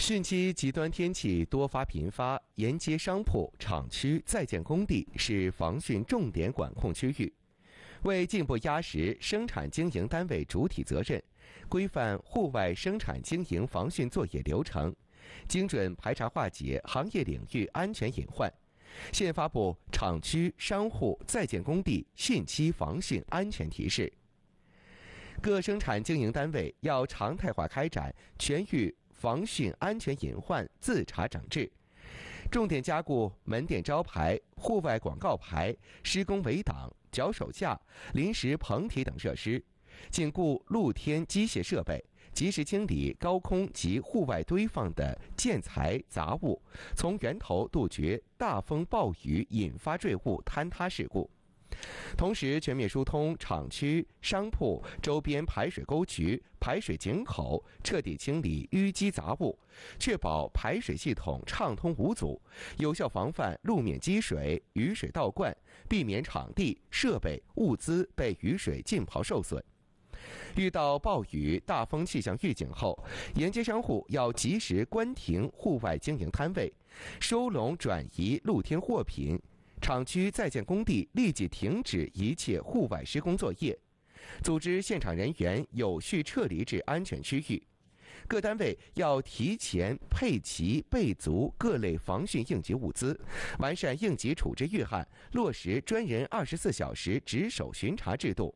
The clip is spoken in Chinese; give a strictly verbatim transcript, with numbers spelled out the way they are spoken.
汛期极端天气多发频发，沿街商铺、厂区、在建工地是防汛重点管控区域。为进一步压实生产经营单位主体责任，规范户外生产经营防汛作业流程，精准排查化解行业领域安全隐患，现发布厂区、商户、在建工地汛期防汛安全提示。各生产经营单位要常态化开展全域防汛安全隐患自查整治，重点加固门店招牌、户外广告牌、施工围挡、脚手架、临时棚体等设施，紧固露天机械设备，及时清理高空及户外堆放的建材杂物，从源头杜绝大风暴雨引发坠物坍塌事故。同时，全面疏通厂区、商铺周边排水沟渠、排水井口，彻底清理淤积杂物，确保排水系统畅通无阻，有效防范路面积水、雨水倒灌，避免场地、设备、物资被雨水浸泡受损。遇到暴雨、大风气象预警后，沿街商户要及时关停户外经营摊位，收拢转移露天货品。厂区在建工地立即停止一切户外施工作业，组织现场人员有序撤离至安全区域。各单位要提前配齐备足各类防汛应急物资，完善应急处置预案，落实专人二十四小时值守巡查制度。